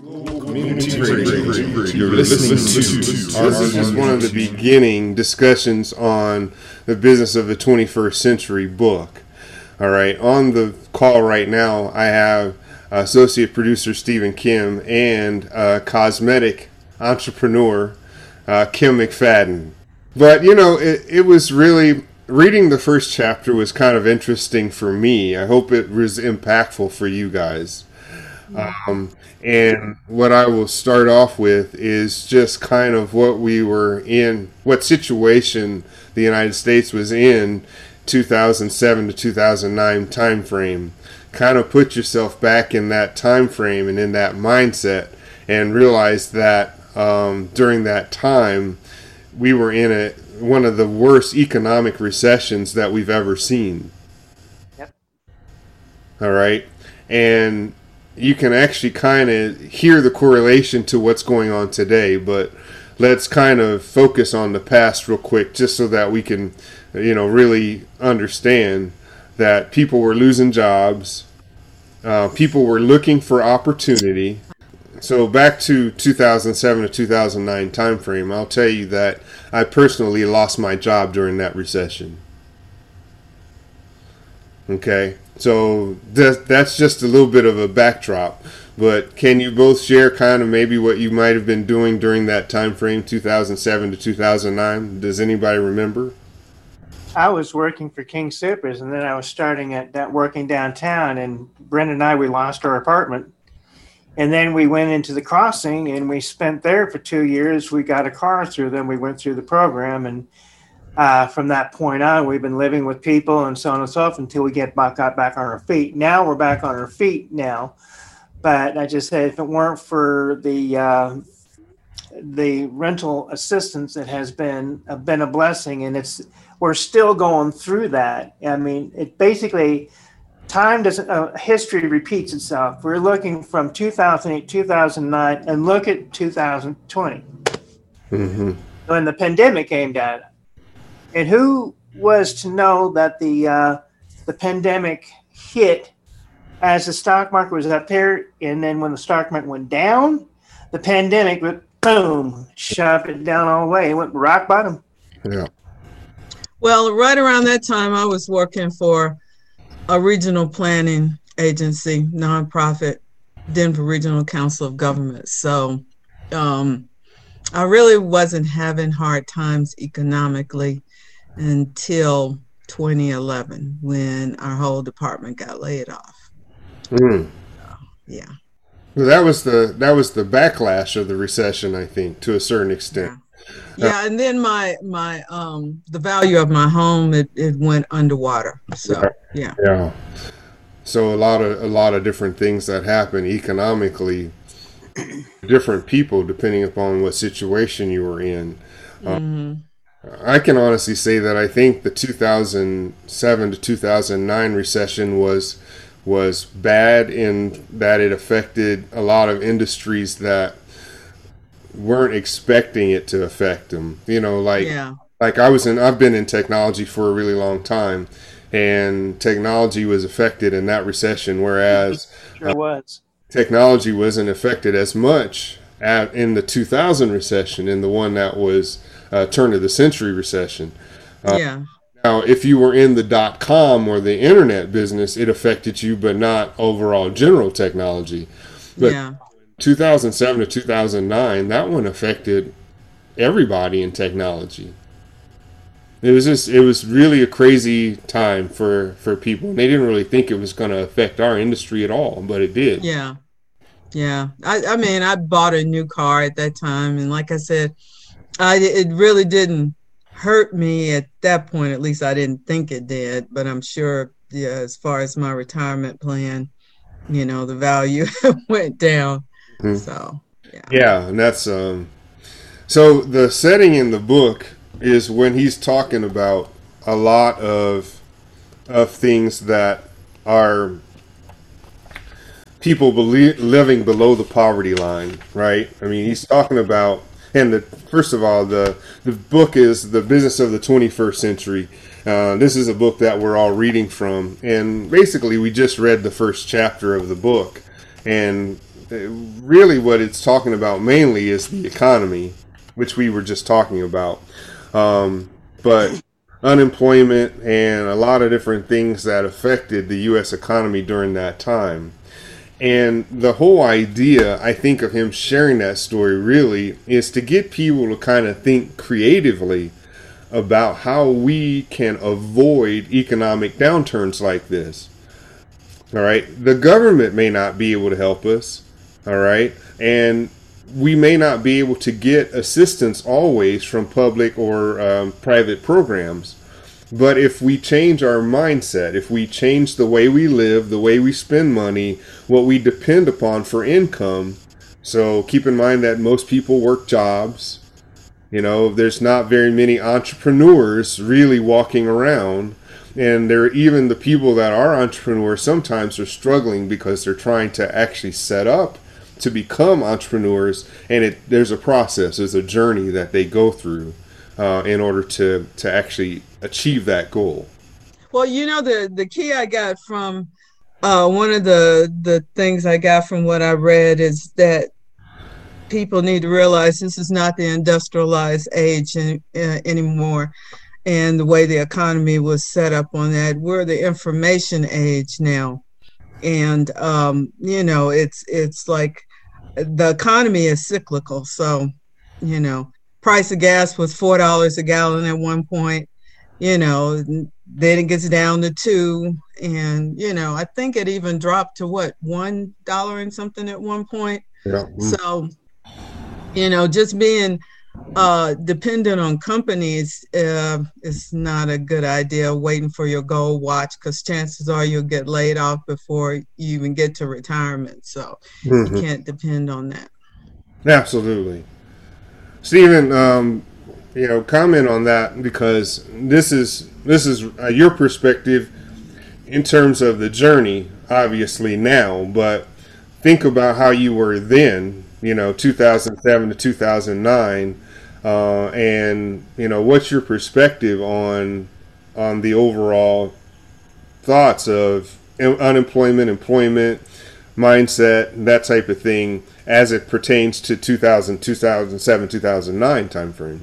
Community Radio. You're listening to. This is just one of the beginning discussions on the business of the 21st century book. All right. On the call right now, I have associate producer Stephen Kim and cosmetic entrepreneur Kim McFadden. But, you know, it was really, reading the first chapter was kind of interesting for me. I hope it was impactful for you guys. And what I will start off with is just kind of what we were in, what situation the United States was in 2007 to 2009 time frame. Kind of put yourself back in that time frame and in that mindset and realize that during that time we were in one of the worst economic recessions that we've ever seen. Yep. All right. And you can actually kind of hear the correlation to what's going on today, but let's kind of focus on the past real quick just so that we can, you know, really understand that people were losing jobs, people were looking for opportunity. So back to 2007 to 2009 timeframe, I'll tell you that I personally lost my job during that recession. Okay, so that's just a little bit of a backdrop. But can you both share kind of maybe what you might have been doing during that time frame, 2007 to 2009? Does anybody remember? I was working for King Soopers, and then I was starting at working downtown. And Brenda and I, we lost our apartment. And then we went into the Crossing, and we spent there for 2 years. We got a car through them. We went through the program, and from that point on, we've been living with people and so on and so forth until we got back on our feet. Now we're back on our feet now. But I just say, if it weren't for the rental assistance, it has been a blessing, and we're still going through that. I mean, it basically, time doesn't, history repeats itself. We're looking from 2008, 2009, and look at 2020. Mm-hmm. When the pandemic came down. And who was to know that the pandemic hit as the stock market was up there, and then when the stock market went down, the pandemic went boom, shoved it down all the way. It went rock bottom. Yeah. Well, right around that time, I was working for a regional planning agency, nonprofit, Denver Regional Council of Governments. So I really wasn't having hard times economically until 2011 when our whole department got laid off. Yeah. Well, that was the backlash of the recession, I think, to a certain extent. Yeah, and then my the value of my home it went underwater. So yeah. Yeah. So a lot of different things that happen economically, different people depending upon what situation you were in. I can honestly say that I think the 2007 to 2009 recession was bad in that it affected a lot of industries that weren't expecting it to affect them. You know, like I've been in technology for a really long time, and technology was affected in that recession, whereas technology wasn't affected as much in the 2000 recession, in the one that was turn of the century recession. Now, if you were in the .com or the internet business, it affected you, but not overall general technology. But 2007 to 2009, that one affected everybody in technology. It was really a crazy time for people. And they didn't really think it was going to affect our industry at all, but it did. Yeah. I mean, I bought a new car at that time, and like I said, it really didn't hurt me at that point. At least I didn't think it did, but I'm sure, as far as my retirement plan, you know, the value went down. Mm-hmm. So, and that's so the setting in the book is when he's talking about a lot of things that are people living below the poverty line, right? I mean, he's talking about. And first of all, the book is The Business of the 21st Century. This is a book that we're all reading from. And basically, we just read the first chapter of the book. And really what it's talking about mainly is the economy, which we were just talking about. But unemployment and a lot of different things that affected the U.S. economy during that time. And the whole idea, I think, of him sharing that story really is to get people to kind of think creatively about how we can avoid economic downturns like this. All right. The government may not be able to help us. All right. And we may not be able to get assistance always from public or private programs. But if we change our mindset, if we change the way we live, the way we spend money, what we depend upon for income, so keep in mind that most people work jobs. You know, there's not very many entrepreneurs really walking around. And there, even the people that are entrepreneurs sometimes are struggling because they're trying to actually set up to become entrepreneurs. And there's a process, there's a journey that they go through in order to actually achieve that goal. Well, you know, the key I got from one of the things I got from what I read is that people need to realize this is not the industrialized age anymore. And the way the economy was set up on that, we're the information age now. And, you know, it's like the economy is cyclical. So, you know, price of gas was $4 a gallon at one point, you know, then it gets down to $2. And, you know, I think it even dropped to what, $1 and something at one point. Yeah. So, you know, just being dependent on companies is not a good idea. Waiting for your gold watch, because chances are you'll get laid off before you even get to retirement. So you can't depend on that. Absolutely. Stephen, you know, comment on that, because this is your perspective in terms of the journey, obviously now, but think about how you were then, you know, 2007 to 2009. And, you know, what's your perspective on the overall thoughts of unemployment, employment, mindset, that type of thing as it pertains to 2007, 2009 timeframe?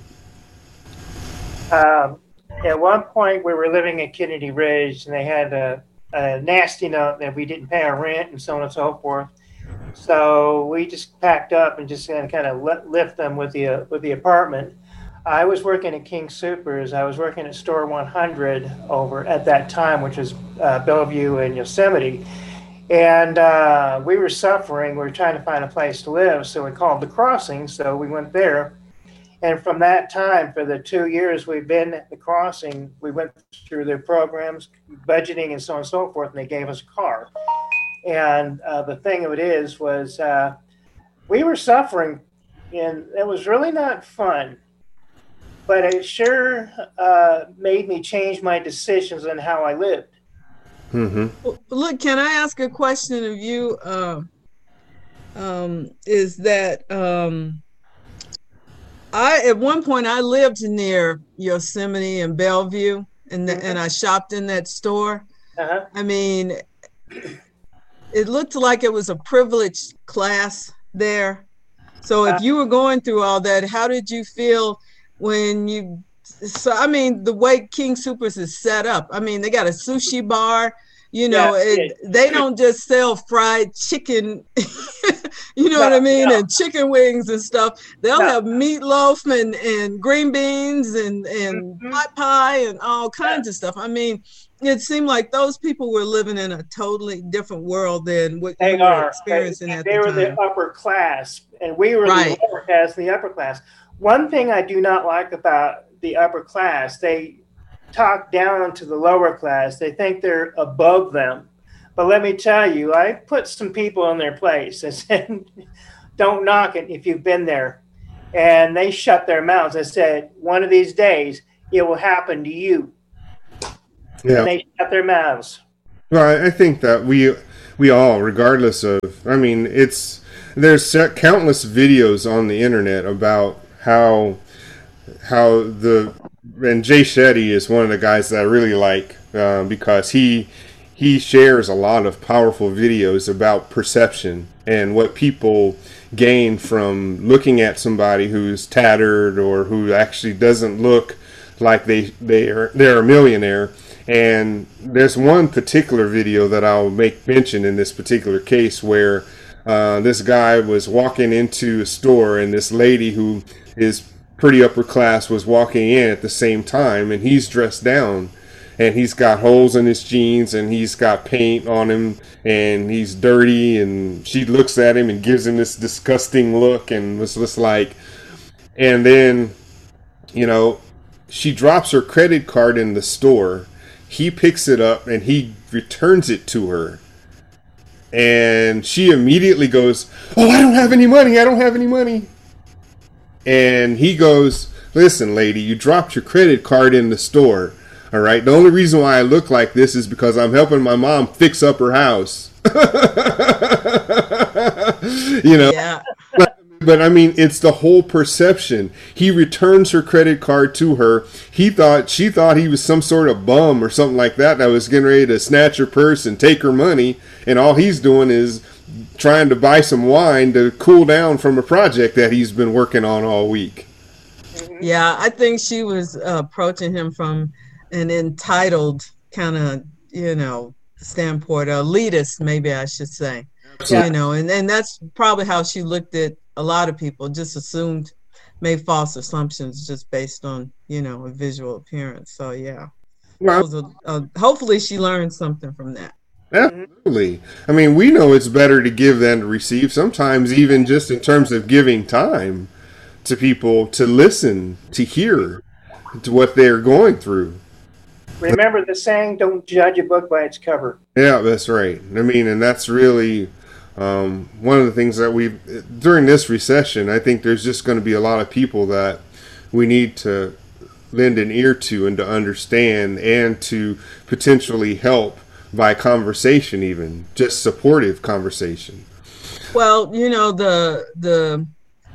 At one point, we were living in Kennedy Ridge, and they had a nasty note that we didn't pay our rent and so on and so forth. So we just packed up and just kind of left them with the apartment. I was working at King Soopers. I was working at Store 100 over at that time, which was Bellevue and Yosemite. And we were suffering. We were trying to find a place to live. So we called the Crossing. So we went there. And from that time, for the 2 years we've been at the Crossing, we went through their programs, budgeting and so on and so forth, and they gave us a car. And the thing of it was we were suffering, and it was really not fun. But it sure made me change my decisions on how I lived. Well, look, can I ask a question of you? Is that at one point I lived near Yosemite and Bellevue, and I shopped in that store. I mean, it looked like it was a privileged class there. So if you were going through all that, how did you feel when you, so I mean, the way King Soopers is set up, I mean, they got a sushi bar, you know, they don't just sell fried chicken, you know what I mean? And chicken wings and stuff. They'll have meatloaf and green beans and pot pie and all kinds of stuff. I mean, it seemed like those people were living in a totally different world than what we were experiencing at the time. They were the upper class, and we were the lower class and the upper class. One thing I do not like about the upper class, they talk down to the lower class. They think they're above them. But let me tell you, I put some people in their place. I said, don't knock it if you've been there. And they shut their mouths. I said, one of these days, it will happen to you. Yeah. And they shut their mouths. Well, I think that we all, regardless of, I mean, there's countless videos on the internet about how and Jay Shetty is one of the guys that I really like because he shares a lot of powerful videos about perception and what people gain from looking at somebody who's tattered or who actually doesn't look like they're a millionaire. And there's one particular video that I'll make mention in this particular case where this guy was walking into a store, and this lady who is pretty upper class was walking in at the same time, and he's dressed down, and he's got holes in his jeans, and he's got paint on him, and he's dirty, and she looks at him and gives him this disgusting look, and was just like, and then, you know, she drops her credit card in the store. He picks it up and he returns it to her. And she immediately goes, "Oh, I don't have any money. I don't have any money." And he goes, "Listen, lady, you dropped your credit card in the store. All right. The only reason why I look like this is because I'm helping my mom fix up her house." You know? Yeah. But I mean, it's the whole perception. He returns her credit card to her. She thought he was some sort of bum or something like that was getting ready to snatch her purse and take her money. And all he's doing is trying to buy some wine to cool down from a project that he's been working on all week. Yeah, I think she was approaching him from an entitled kind of, you know, standpoint, elitist, maybe I should say. Absolutely. You know, and that's probably how she looked at a lot of people, just assumed, made false assumptions just based on, you know, a visual appearance. So, yeah. Well, hopefully she learned something from that. Absolutely. I mean, we know it's better to give than to receive. Sometimes even just in terms of giving time to people to listen, to hear to what they're going through. Remember the saying, don't judge a book by its cover. Yeah, that's right. I mean, and that's really one of the things that during this recession, I think there's just going to be a lot of people that we need to lend an ear to and to understand and to potentially help by conversation, even just supportive conversation. Well, you know, the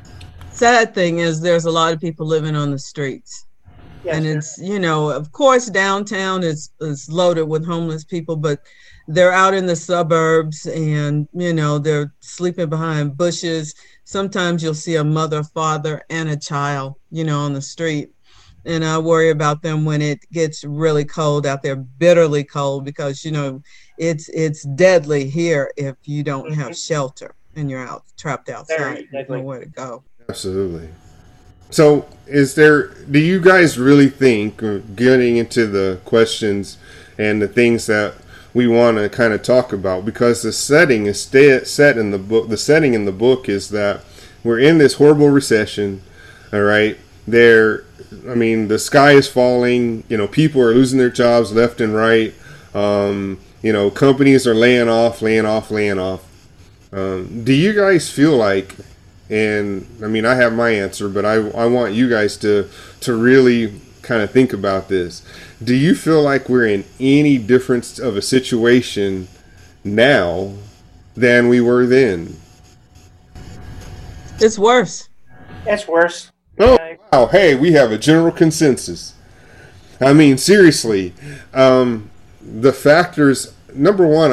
sad thing is there's a lot of people living on the streets. Yes, and it's, you know, of course, downtown is loaded with homeless people, but they're out in the suburbs and, you know, they're sleeping behind bushes. Sometimes you'll see a mother, father, and a child, you know, on the street. And I worry about them when it gets really cold out there, bitterly cold, because, you know, it's deadly here if you don't have shelter and you're trapped outside. You don't know where to go. Absolutely. So do you guys really think, getting into the questions and the things that we want to kind of talk about, because the setting is set in the book, the setting in the book is that we're in this horrible recession, all right? The sky is falling, you know, people are losing their jobs left and right, you know, companies are laying off. Do you guys feel like, and I mean, I have my answer, but I want you guys to really kind of think about this. Do you feel like we're in any difference of a situation now than we were then? It's worse. It's worse. Oh, wow. Hey, we have a general consensus. I mean, seriously, the factors, number one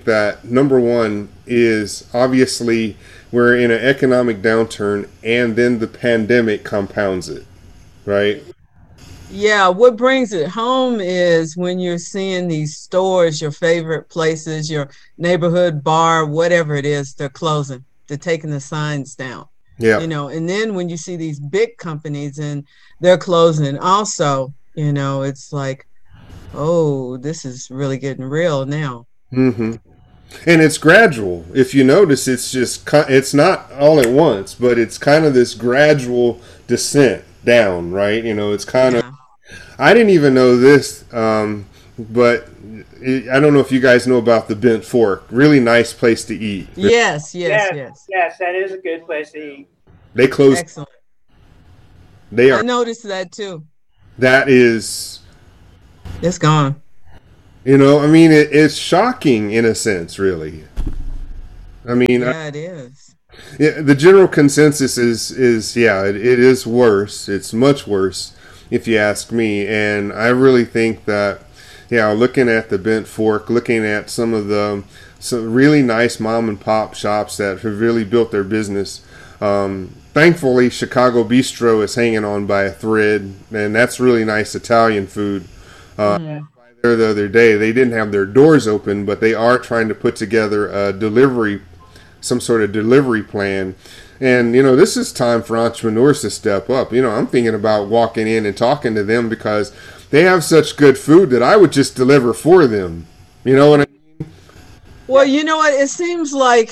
is obviously we're in an economic downturn, and then the pandemic compounds it, right? Yeah, what brings it home is when you're seeing these stores, your favorite places, your neighborhood bar, whatever it is, they're closing. They're taking the signs down. Yeah. You know, and then when you see these big companies and they're closing also, you know, it's like, oh, this is really getting real now. Mm-hmm. And it's gradual. If you notice, it's not all at once, but it's kind of this gradual descent down, right? You know, it's kind of, I didn't even know this, but I don't know if you guys know about the Bent Fork. Really nice place to eat. Yes, that is a good place to eat. They closed. Excellent. I noticed that too. That is. It's gone. You know, I mean, it's shocking in a sense, really. I mean, it is. Yeah, the general consensus is it is worse. It's much worse, if you ask me. And I really think that, looking at the Bent Fork, looking at some of the some really nice mom and pop shops that have really built their business. Thankfully, Chicago Bistro is hanging on by a thread, and that's really nice Italian food. There the other day, they didn't have their doors open, but they are trying to put together some sort of delivery plan. And, this is time for entrepreneurs to step up. I'm thinking about walking in and talking to them because they have such good food that I would just deliver for them. You know what I mean? Well, you know what? It seems like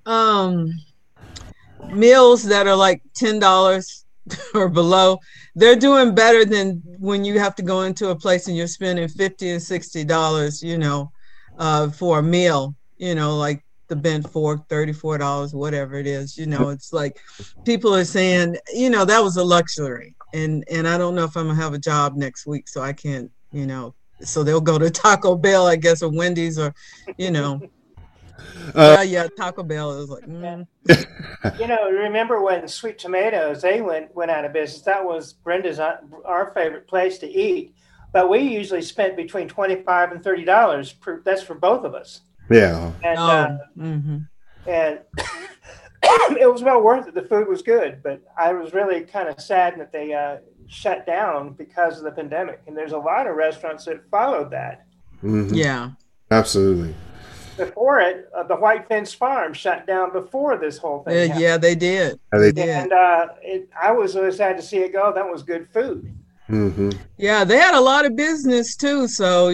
meals that are like $10 or below, they're doing better than when you have to go into a place and you're spending $50 and $60, for a meal, like the bent fork, $34, whatever it is. It's like people are saying, that was a luxury. And I don't know if I'm gonna have a job next week, so I can't, so they'll go to Taco Bell, I guess, or Wendy's, or, yeah, Taco Bell is like, remember when Sweet Tomatoes, they went out of business. That was Brenda's, our favorite place to eat. But we usually spent between $25 and $30 that's for both of us. Yeah. And, and it was well worth it. The food was good, but I was really kind of sad that they shut down because of the pandemic. And there's a lot of restaurants that followed that. Mm-hmm. Yeah. Absolutely. Before it, the White Fence Farm shut down before this whole thing happened. Yeah, they did. And I was really sad to see it go. That was good food. Mm-hmm. Yeah, they had a lot of business too. So,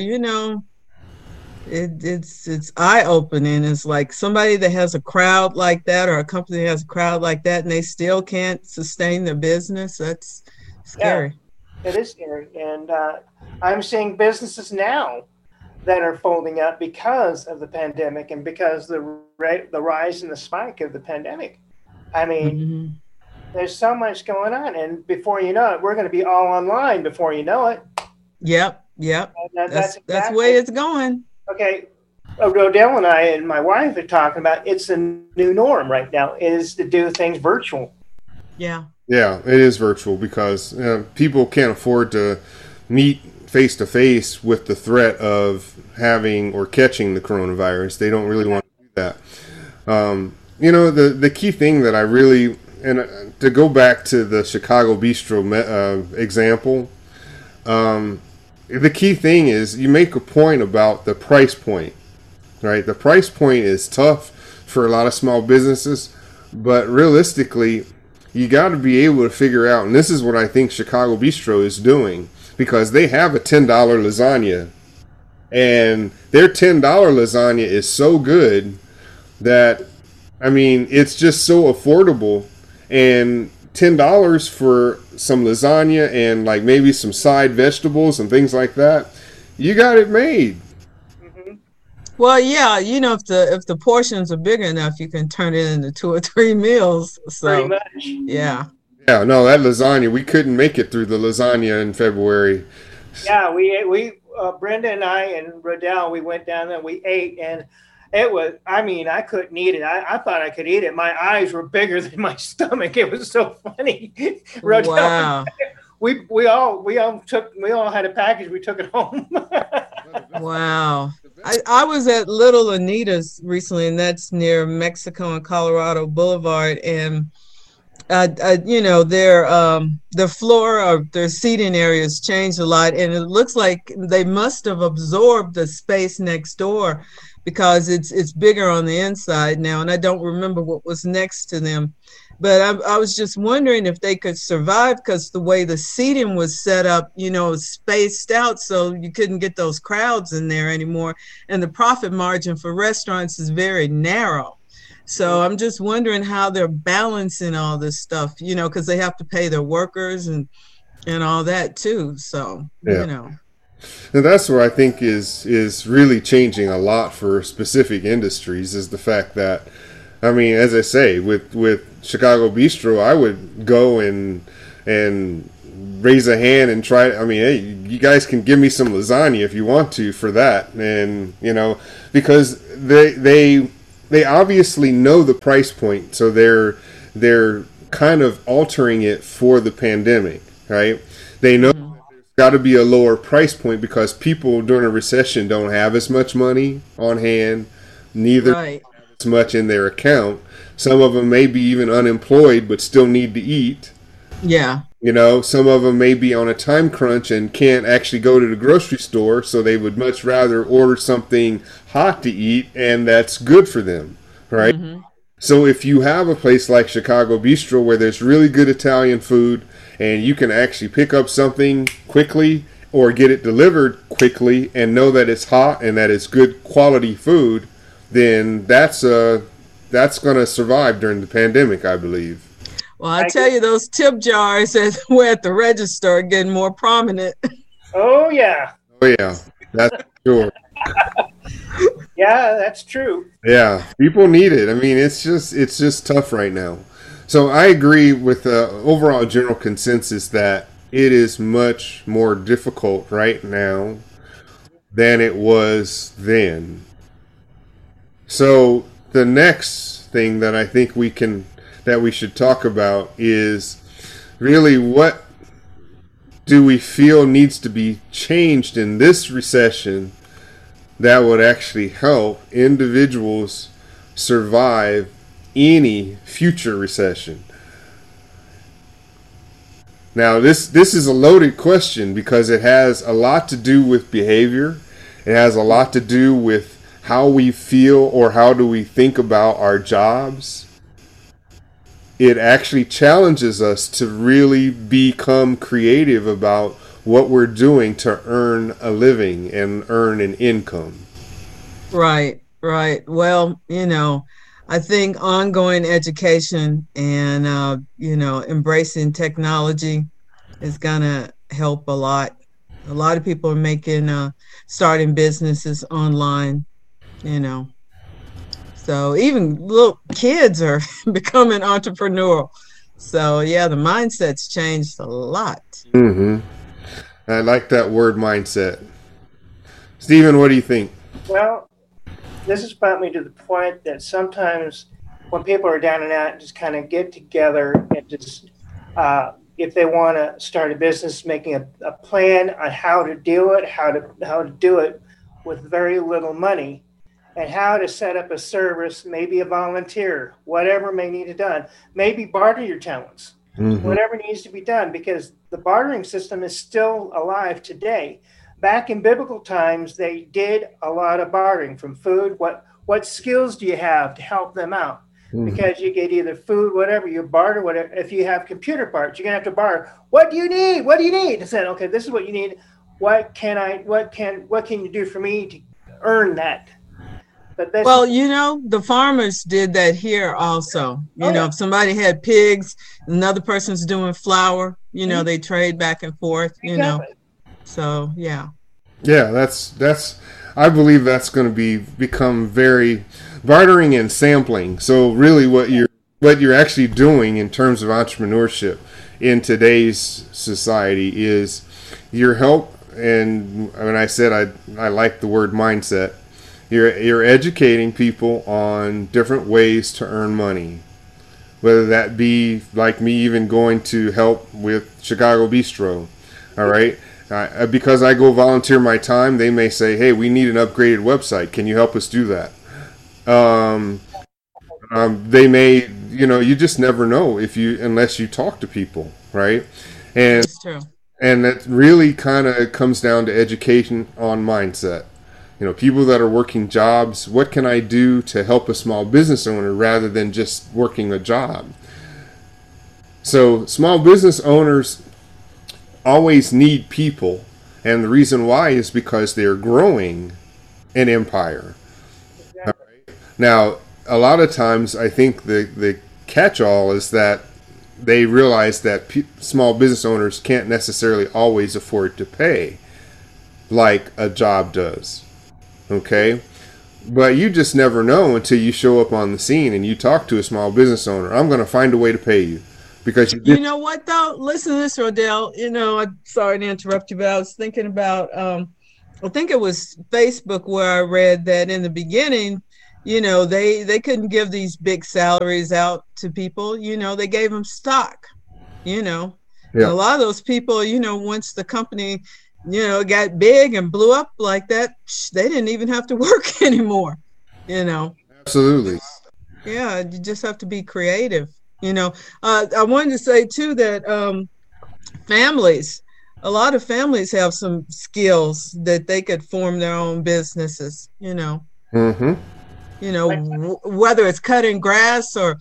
it's eye-opening. It's like somebody that has a crowd like that, or a company that has a crowd like that, and they still can't sustain their business. That's scary. Yeah, it is scary. And I'm seeing businesses now that are folding up because of the pandemic and because the rise and the spike of the pandemic. I mean, there's so much going on, and before you know it, we're going to be all online before you know it. Yep. That's the way it's going. Okay, Rodell and I and my wife are talking about it's the new norm right now, is to do things virtual. Yeah. Yeah, it is virtual because people can't afford to meet face-to-face with the threat of having or catching the coronavirus. They don't really want to do that. The key thing that I really, and to go back to the Chicago Bistro example, the key thing is you make a point about the price point, right? The price point is tough for a lot of small businesses, but realistically, you got to be able to figure out, and this is what I think Chicago Bistro is doing, because they have a $10 lasagna, and their $10 lasagna is so good that, it's just so affordable, and $10 for some lasagna and like maybe some side vegetables and things like that, you got it made. Mm-hmm. Well, yeah, if the portions are big enough, you can turn it into 2 or 3 meals. So, pretty much. Yeah. Yeah, no, that lasagna, we couldn't make it through the lasagna in February. Yeah, we Brenda and I and Rodell, we went down there, we ate, and it was, I couldn't eat it. I thought I could eat it. My eyes were bigger than my stomach. It was so funny. Rodell, wow. We all had a package. We took it home. Wow. I was at Little Anita's recently, and that's near Mexico and Colorado Boulevard. And, their floor or their seating areas changed a lot. And it looks like they must have absorbed the space next door because it's bigger on the inside now. And I don't remember what was next to them. But I was just wondering if they could survive, because the way the seating was set up, spaced out, so you couldn't get those crowds in there anymore. And the profit margin for restaurants is very narrow. So I'm just wondering how they're balancing all this stuff, because they have to pay their workers and all that too. So, And that's where I think is really changing a lot for specific industries, is the fact that, as I say, with Chicago Bistro, I would go and raise a hand and try. Hey, you guys can give me some lasagna if you want to for that, and because they obviously know the price point, so they're kind of altering it for the pandemic, right? They know there's got to be a lower price point because people during a recession don't have as much money on hand. neither Right. as much in their account. Some of them may be even unemployed but still need to eat. Yeah. You know, some of them may be on a time crunch and can't actually go to the grocery store, so they would much rather order something hot to eat, and that's good for them, right? Mm-hmm. So if you have a place like Chicago Bistro where there's really good Italian food and you can actually pick up something quickly or get it delivered quickly and know that it's hot and that it's good quality food, then that's going to survive during the pandemic, I believe. Well, I tell you, those tip jars that were at the register are getting more prominent. Oh, yeah. Oh, yeah. That's sure. Yeah, that's true. Yeah, people need it. I mean, it's just tough right now. So I agree with the overall general consensus that it is much more difficult right now than it was then. So the next thing that I think we should talk about is really what do we feel needs to be changed in this recession that would actually help individuals survive any future recession. Now, this is a loaded question because it has a lot to do with behavior. It has a lot to do with how we feel or how do we think about our jobs. It actually challenges us to really become creative about what we're doing to earn a living and earn an income. Right, right. Well, I think ongoing education and, embracing technology is going to help a lot. A lot of people are starting businesses online, So even little kids are becoming entrepreneurial. So, yeah, the mindset's changed a lot. Mm-hmm. I like that word, mindset. Stephen, what do you think? Well, this has brought me to the point that sometimes when people are down and out, just kind of get together and just, if they want to start a business, making a plan on how to do it, how to do it with very little money, and how to set up a service, maybe a volunteer, whatever may need to be done, maybe barter your talents. Mm-hmm. Whatever needs to be done, because the bartering system is still alive today. Back in biblical times, they did a lot of bartering from food. What skills do you have to help them out? Mm-hmm. Because you get either food, whatever, you barter, whatever. If you have computer parts, you're gonna have to barter. What do you need? What do you need? I said, okay, this is what you need. What can you do for me to earn that? Well, the farmers did that here also. If somebody had pigs, another person's doing flour, mm-hmm. They trade back and forth, So, yeah. Yeah, that's I believe that's going to become very bartering and sampling. So really what you're actually doing in terms of entrepreneurship in today's society is your help, and when I said I like the word mindset, You're educating people on different ways to earn money, whether that be like me even going to help with Chicago Bistro, all right? Because I go volunteer my time, they may say, hey, we need an upgraded website. Can you help us do that? They may, you just never know unless you talk to people, right? And that's true. And that really kind of comes down to education on mindset. People that are working jobs, what can I do to help a small business owner rather than just working a job? So small business owners always need people, and the reason why is because they're growing an empire. Exactly. All right? Now, a lot of times I think the catch-all is that they realize that small business owners can't necessarily always afford to pay like a job does. Okay, but you just never know until you show up on the scene and you talk to a small business owner. I'm going to find a way to pay you because you know what though? Listen to this, Rodell. I'm sorry to interrupt you, but I was thinking about I think it was Facebook where I read that in the beginning, they couldn't give these big salaries out to people. They gave them stock. Yeah. A lot of those people, once the company got big and blew up like that, they didn't even have to work anymore. you know. Absolutely. Yeah, you just have to be creative, you know. I wanted to say too that families, a lot of families have some skills that they could form their own businesses, you know. Mm-hmm. Whether it's cutting grass or,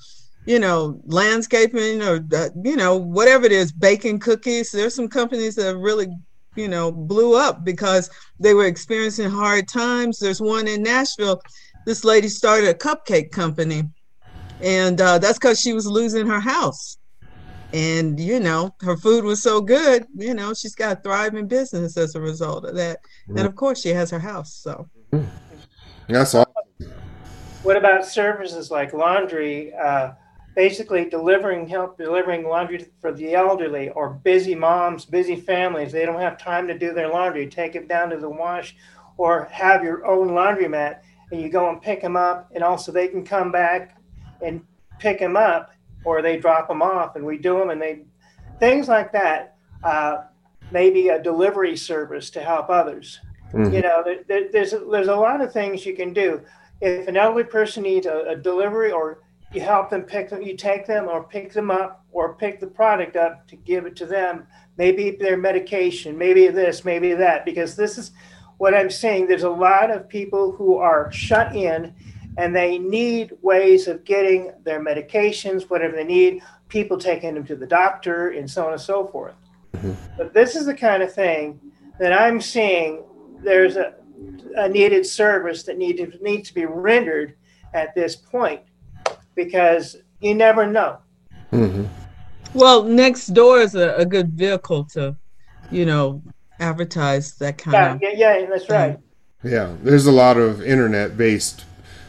landscaping or, whatever it is, baking cookies. There's some companies that really, blew up because they were experiencing hard times. There's one in Nashville. This lady started a cupcake company, and that's because she was losing her house. And, her food was so good, she's got a thriving business as a result of that. And of course, she has her house. So That's all. What about services like laundry? Basically, help delivering laundry for the elderly or busy moms, busy families. They don't have time to do their laundry. Take it down to the wash, or have your own laundromat, and you go and pick them up. And also, they can come back and pick them up, or they drop them off, and we do them. And things like that. Maybe a delivery service to help others. Mm-hmm. There's a lot of things you can do. If an elderly person needs a delivery, or you help them you take them or pick them up or pick the product up to give it to them, maybe their medication, maybe this, maybe that, because this is what I'm saying. There's a lot of people who are shut in and they need ways of getting their medications, whatever they need, people taking them to the doctor and so on and so forth. Mm-hmm. But this is the kind of thing that I'm seeing there's a needed service that needs to be rendered at this point, because you never know. Mm-hmm. Well, Nextdoor is a good vehicle to, advertise that kind of. Yeah, that's right. Yeah, there's a lot of internet-based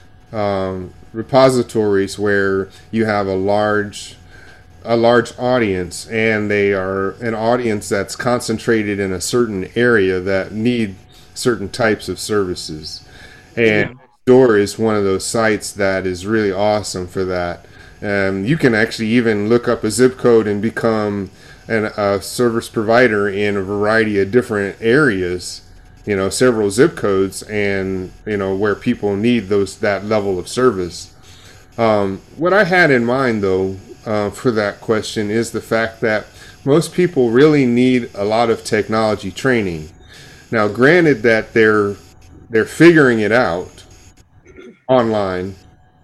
repositories where you have a large audience, and they are an audience that's concentrated in a certain area that need certain types of services. And Nextdoor is one of those sites that is really awesome for that. You can actually even look up a zip code and become a service provider in a variety of different areas, several zip codes, and where people need that level of service. What I had in mind, though, for that question is the fact that most people really need a lot of technology training. Now, granted that they're figuring it out online,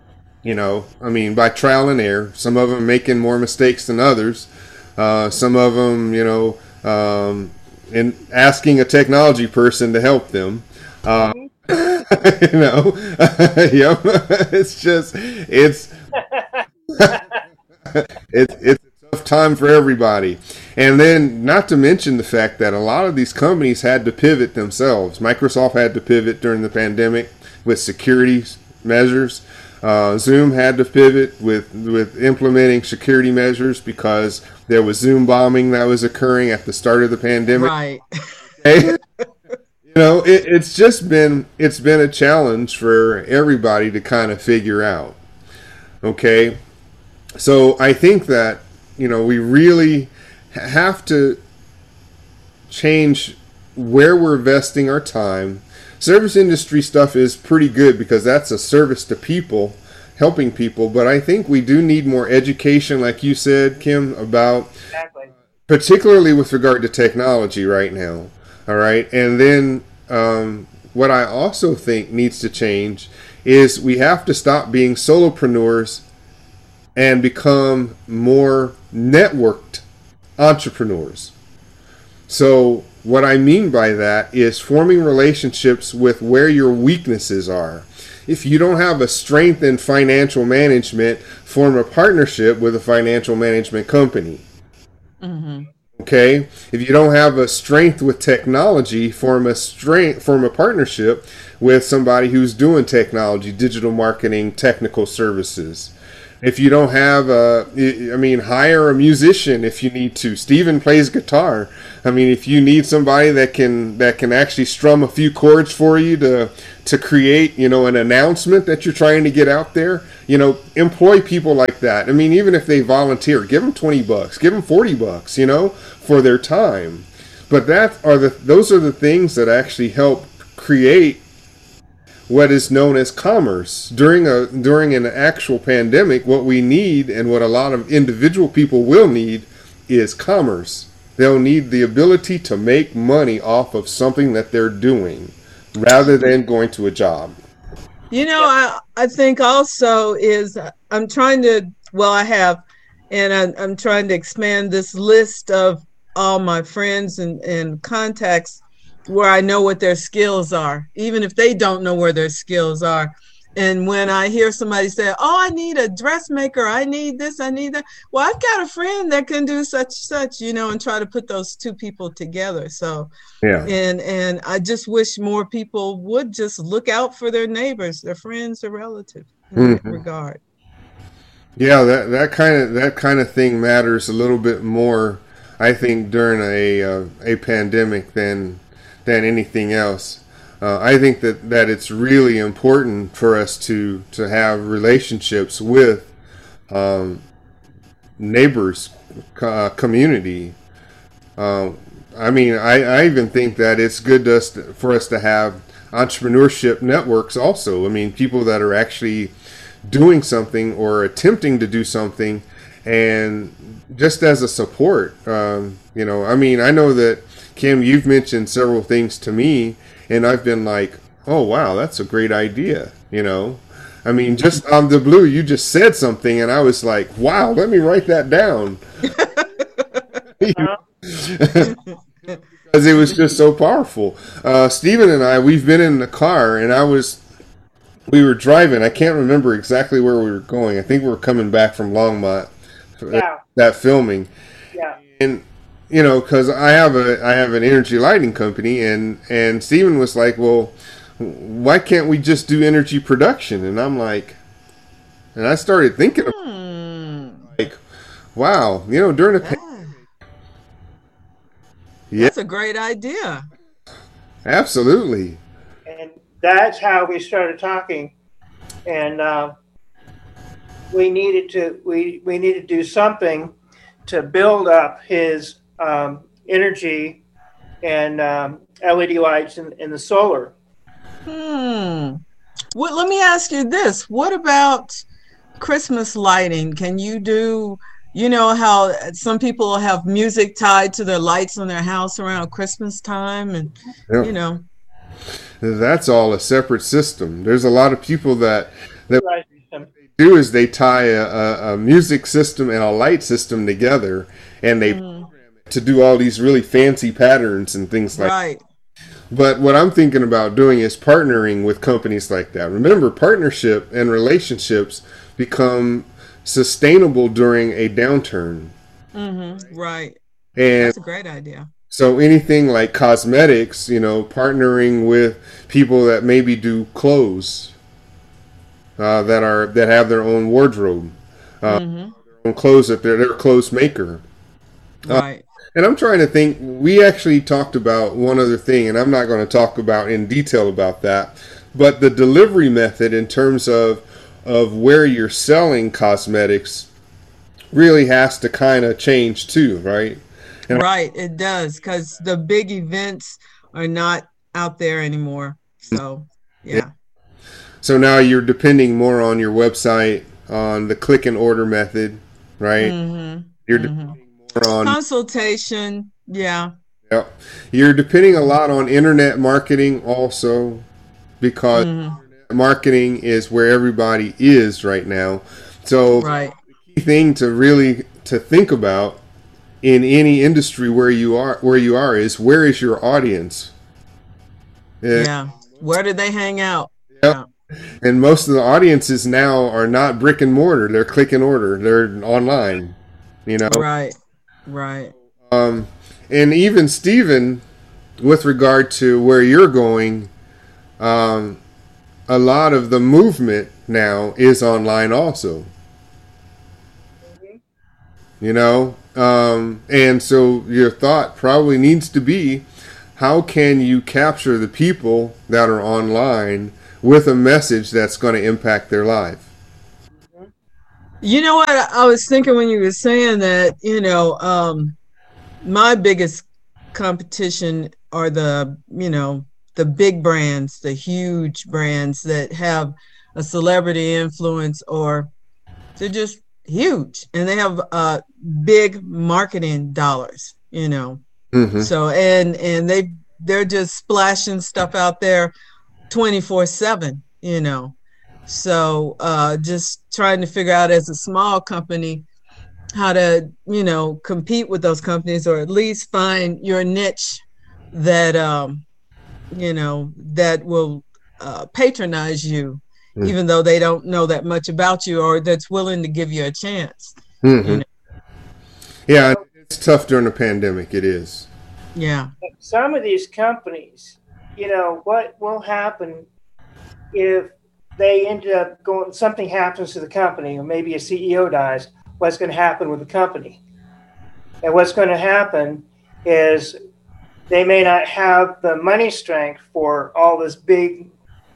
by trial and error. Some of them making more mistakes than others. Some of them, in asking a technology person to help them. It's a tough time for everybody. And then, not to mention the fact that a lot of these companies had to pivot themselves. Microsoft had to pivot during the pandemic with security measures. Zoom had to pivot with implementing security measures because there was Zoom bombing that was occurring at the start of the pandemic. Right. Okay? It's been a challenge for everybody to kind of figure out. Okay. So I think that, we really have to change where we're investing our time. Service industry stuff is pretty good because that's a service to people, helping people. But I think we do need more education, like you said, Kim, about particularly with regard to technology right now. All right. And then what I also think needs to change is we have to stop being solopreneurs and become more networked entrepreneurs. So what I mean by that is forming relationships with where your weaknesses are. If you don't have a strength in financial management, form a partnership with a financial management company. Mm-hmm. Okay? If you don't have a strength with technology, form a partnership with somebody who's doing technology, digital marketing, technical services. If you don't have hire a musician if you need to. Steven plays guitar. If you need somebody that can actually strum a few chords for you to create, an announcement that you're trying to get out there, employ people like that. Even if they volunteer, give them $20, give them $40, for their time. But those are the things that actually help create what is known as commerce. During an actual pandemic, what we need and what a lot of individual people will need is commerce. They'll need the ability to make money off of something that they're doing rather than going to a job. You know, I think also is I'm trying to, well, I have, and I'm trying to expand this list of all my friends and contacts where I know what their skills are, even if they don't know where their skills are. And when I hear somebody say, oh, I need a dressmaker, I need this, I need that. Well, I've got a friend that can do such, you know, and try to put those two people together. So, yeah. And I just wish more people would just look out for their neighbors, their friends, their relatives in that regard. Yeah, that kind of thing matters a little bit more, I think, during a pandemic than anything else. I think that it's really important for us to have relationships with neighbors, community. I mean, I even think that it's good for us to have entrepreneurship networks also. I mean, people that are actually doing something or attempting to do something, and just as a support. You know, I mean, I know that, Kim, you've mentioned several things to me, and I've been like, oh, wow, that's a great idea, you know. I mean, just on the blue, you just said something, and I was like, wow, let me write that down. Because it was just so powerful. Stephen and I, we've been in the car, and we were driving. I can't remember exactly where we were going. I think we were coming back from Longmont, that filming. Yeah. And you know, because I have an energy lighting company, and Stephen was like, well, why can't we just do energy production? And I'm like, and I started thinking, like, wow, you know, during the pandemic, that's a great idea. Absolutely. And that's how we started talking, and we needed to do something to build up his energy and LED lights in the solar. Well, let me ask you this. What about Christmas lighting? Can you do, you know, how some people have music tied to their lights on their house around Christmas time, and, you know. That's all a separate system. There's a lot of people that what they do is they tie a music system and a light system together, and they program it to do all these really fancy patterns and things like that. But what I'm thinking about doing is partnering with companies like that. Remember, partnership and relationships become sustainable during a downturn. Right. And that's a great idea. So anything like cosmetics, you know, partnering with people that maybe do clothes, that have their own wardrobe, their own clothes, that they're a clothes maker. Right. And I'm trying to think, we actually talked about one other thing, and I'm not going to talk about in detail about that, but the delivery method in terms of where you're selling cosmetics really has to kind of change too, right? And right, it does, because the big events are not out there anymore. So, yeah. So now you're depending more on your website, on the click and order method, right? You're depending more on consultation. Yeah. You're depending a lot on internet marketing also, because internet marketing is where everybody is right now. So the key thing to think about in any industry where you are is, where is your audience? Where do they hang out? And most of the audiences now are not brick and mortar, they're click and order, they're online, you know. Right. And even Stephen, with regard to where you're going, a lot of the movement now is online also, you know. And so your thought probably needs to be, how can you capture the people that are online with a message that's going to impact their life? You know what? I was thinking when you were saying that, you know, my biggest competition are the, you know, the big brands, the huge brands that have a celebrity influence, or they're just huge and they have big marketing dollars, you know. Mm-hmm. So and they're just splashing stuff out there 24/7, you know. So just trying to figure out as a small company how to, you know, compete with those companies, or at least find your niche that you know, that will patronize you, even though they don't know that much about you, or that's willing to give you a chance. Mm-hmm. You know? Yeah, it's tough during the pandemic. It is. Yeah. Some of these companies, you know, what will happen if they end up going, something happens to the company, or maybe a CEO dies, what's going to happen with the company? And what's going to happen is they may not have the money strength for all this big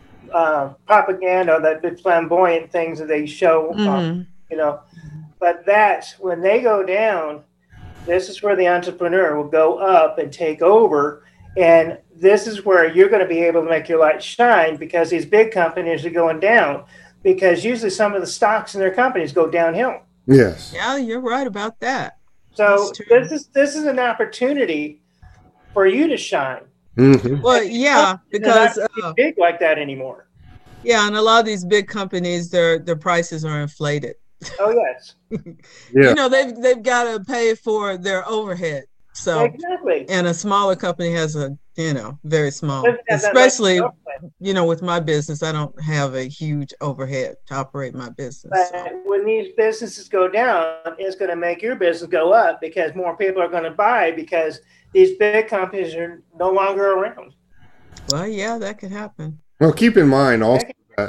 propaganda, that big flamboyant things that they show, you know. But that's when they go down, this is where the entrepreneur will go up and take over. And this is where you're going to be able to make your light shine, because these big companies are going down, because usually some of the stocks in their companies go downhill. Yes. Yeah, you're right about that. So this is an opportunity for you to shine. Mm-hmm. Well, yeah, because not big like that anymore. Yeah, and a lot of these big companies, their prices are inflated. Oh yes. Yeah. You know, they've got to pay for their overhead. So exactly. And a smaller company has a, you know, very small, especially, you know, with my business, I don't have a huge overhead to operate my business. But when these businesses go down, it's going to make your business go up, because more people are going to buy, because these big companies are no longer around. Well, yeah, that could happen. Well, keep in mind also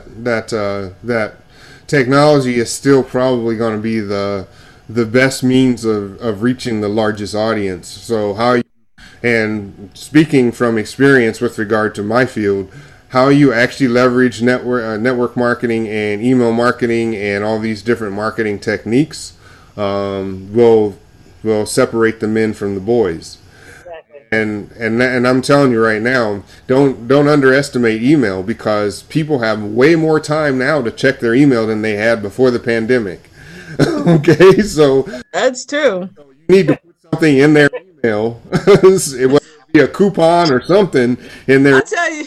that technology is still probably going to be the best means of reaching the largest audience. So how you, and speaking from experience with regard to my field, how you actually leverage network marketing and email marketing and all these different marketing techniques will separate the men from the boys. And I'm telling you right now, don't underestimate email, because people have way more time now to check their email than they had before the pandemic. Okay, so that's true. You need to put something in their email, whether it be a coupon or something in there.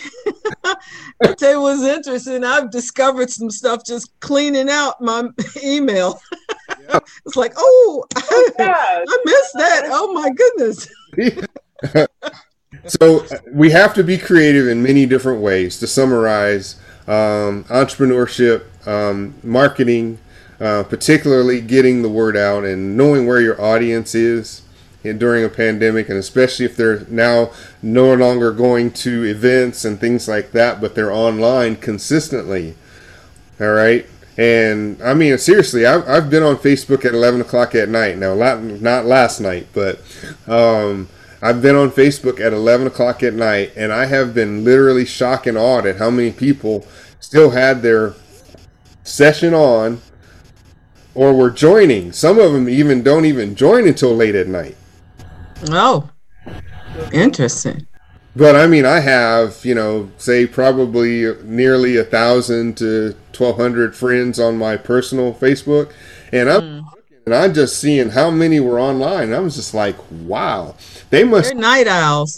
I'll tell you what's interesting. I've discovered some stuff just cleaning out my email. Yeah. It's like, I missed that. Oh my goodness. So we have to be creative in many different ways. To summarize, entrepreneurship, marketing, particularly getting the word out and knowing where your audience is during a pandemic, and especially if they're now no longer going to events and things like that, but they're online consistently. All right. And I mean, seriously, I've been on Facebook at 11 o'clock at night. Now, not last night, but I've been on Facebook at 11 o'clock at night, and I have been literally shocked and awed at how many people still had their session on or were joining. Some of them even don't even join until late at night. Oh, interesting. But I mean, I have, say probably nearly 1,000 to 1,200 friends on my personal Facebook, and I'm just seeing how many were online. I was just like, wow, they're night owls.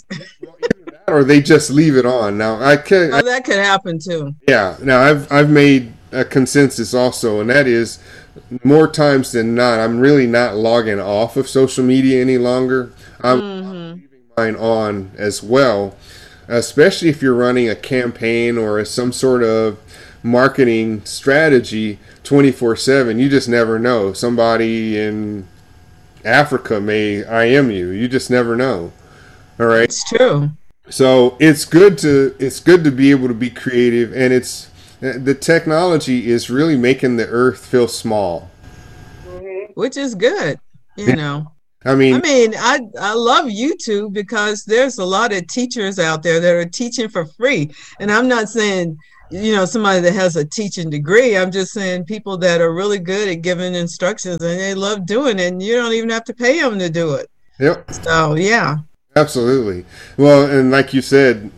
Or they just leave it on. Now that could happen too. Yeah. Now I've made a consensus also, and that is, more times than not, I'm really not logging off of social media any longer. I'm leaving mine on as well, especially if you're running a campaign or some sort of marketing strategy 24/7. You just never know. Somebody in Africa may IM you. You just never know. All right. It's true. So it's good to be able to be creative, and the technology is really making the earth feel small, which is good. I mean, I love YouTube, because there's a lot of teachers out there that are teaching for free. And I'm not saying, somebody that has a teaching degree. I'm just saying people that are really good at giving instructions, and they love doing it, and you don't even have to pay them to do it. Yep. So, yeah. Absolutely. Well, and like you said,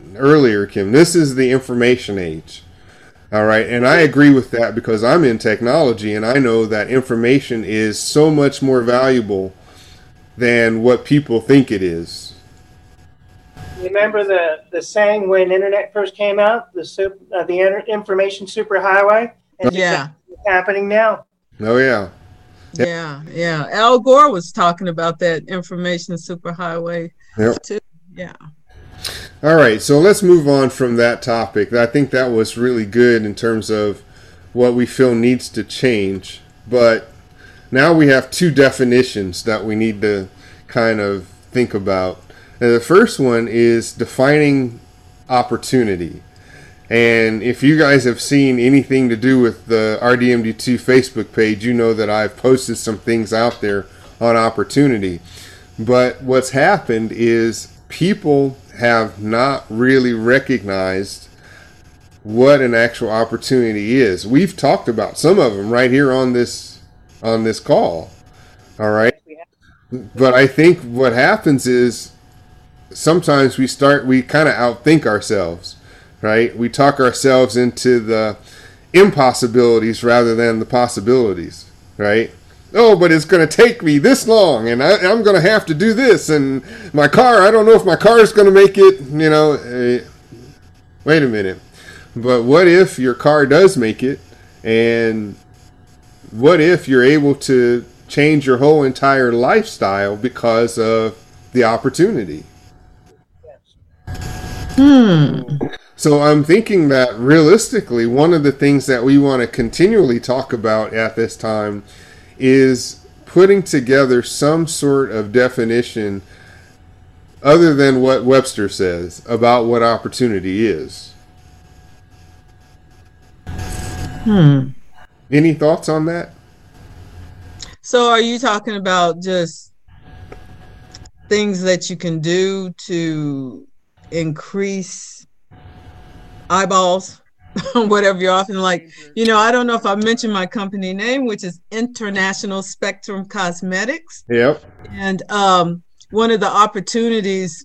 earlier, Kim, this is the information age. All right. And I agree with that because I'm in technology and I know that information is so much more valuable than what people think it is. Remember the saying when internet first came out, the information superhighway? And Yeah. It's happening now. Oh, yeah. Yeah. Al Gore was talking about that information superhighway too. Yeah. All right, so let's move on from that topic. I think that was really good in terms of what we feel needs to change. But now we have two definitions that we need to kind of think about. And the first one is defining opportunity. And if you guys have seen anything to do with the RDMD2 Facebook page, you know that I've posted some things out there on opportunity. But what's happened is people have not really recognized what an actual opportunity is. We've talked about some of them right here on this call. All right. But I think what happens is sometimes we kind of outthink ourselves, right? We talk ourselves into the impossibilities rather than the possibilities, right? Oh, but it's going to take me this long, and I'm going to have to do this, and my car, I don't know if my car is going to make it, wait a minute. But what if your car does make it, and what if you're able to change your whole entire lifestyle because of the opportunity? So I'm thinking that realistically, one of the things that we want to continually talk about at this time is putting together some sort of definition other than what Webster says about what opportunity is. Any thoughts on that? So are you talking about just things that you can do to increase eyeballs? Whatever you're often like, I don't know if I mentioned my company name, which is International Spectrum Cosmetics. Yep. And one of the opportunities,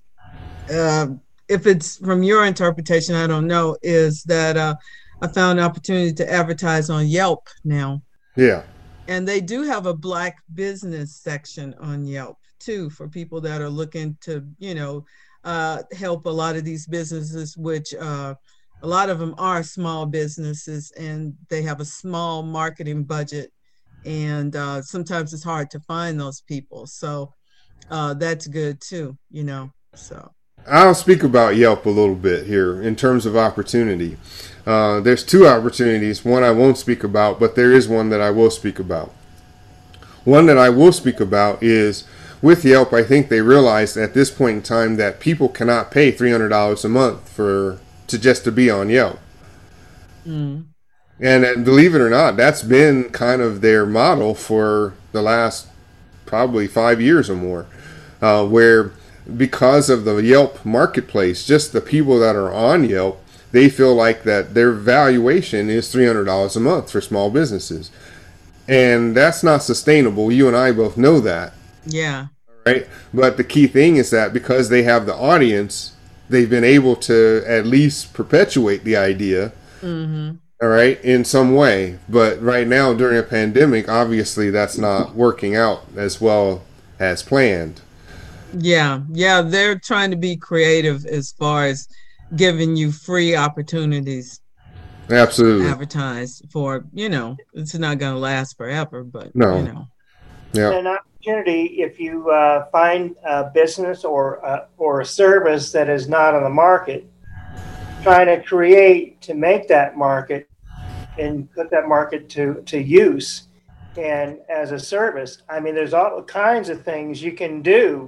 if it's from your interpretation, I don't know, is that I found an opportunity to advertise on Yelp now. Yeah. And they do have a Black business section on Yelp too, for people that are looking to, help a lot of these businesses, which a lot of them are small businesses and they have a small marketing budget. And sometimes it's hard to find those people. So that's good too, so. I'll speak about Yelp a little bit here in terms of opportunity. There's two opportunities. One I won't speak about, but there is one that I will speak about. One that I will speak about is with Yelp, I think they realized at this point in time that people cannot pay $300 a month to be on Yelp. And believe it or not, that's been kind of their model for the last probably 5 years or more, where because of the Yelp marketplace, just the people that are on Yelp, they feel like that their valuation is $300 a month for small businesses. And that's not sustainable. You and I both know that. Yeah. Right. But the key thing is that because they have the audience, they've been able to at least perpetuate the idea. All right, in some way. But right now during a pandemic, obviously that's not working out as well as planned. Yeah, they're trying to be creative as far as giving you free opportunities. Absolutely. Advertise for, it's not going to last forever, but no. Yeah. An opportunity if you find a business or a service that is not on the market, trying to create to make that market and put that market to use and as a service. I mean, there's all kinds of things you can do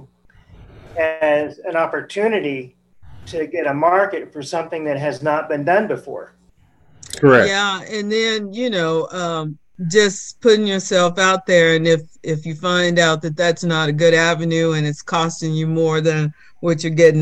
as an opportunity to get a market for something that has not been done before. Correct. Yeah, and then, just putting yourself out there, and if you find out that that's not a good avenue and it's costing you more than what you're getting